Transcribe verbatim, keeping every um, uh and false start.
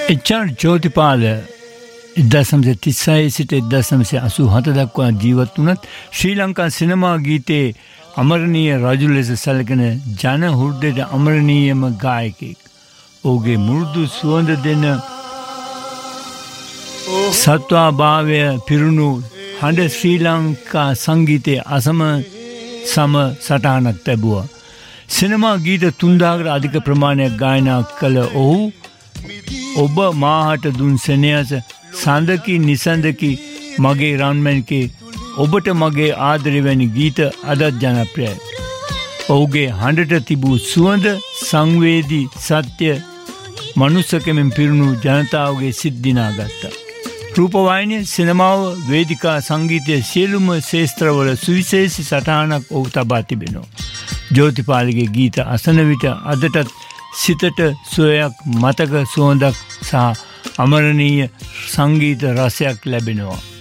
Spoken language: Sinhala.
එච් ආර් ජෝතිපාල එක්දහස් තිස්හය සිට එක්දහස් අසූහත දක්වා ජීවත් වුණත් ශ්‍රී ලංකා සිනමා ගීතයේ අමරණීය රජු ලෙස සැලකෙන ජන හෘදයට අමරණීයම ගායකයෙක්. ඔහුගේ මෘදු සුවඳ දෙන සත්වාභාවය පිරුණු හඬ ශ්‍රී ලංකා සංගීතයේ අසම සම සටහනක් ලැබුවා. සිනමා ගීත තුන්දාහකට අධික ප්‍රමාණයක් ගායනා කළ ඔහු ඔබ මාහට දුන් සෙනෙහස සඳකි නිසඳකි මගේ රන්මැණිකේ ඔබට මගේ ආදරය වැනි ගීත අදත් ජනප්‍රියයි. ඔහුගේ හඬට තිබූ සුවඳ සංවේදී සත්‍ය මනුස්සකමෙන් පිරුණු ජනතාවගේ සිත් දිනාගත්තා. රූපවාහිනිය සිනමාව වේදිකා සංගීතය සියලුම ශේස්ත්‍රවල සුවිශේෂී සටහනක් ඔහු තබා තිබෙනවා. ජෝතිපාලගේ ගීත අසන විට අදටත් සිතට සුවයක් මතක සුවඳක් සහ අමරණීය සංගීත රසයක් ලැබෙනවා.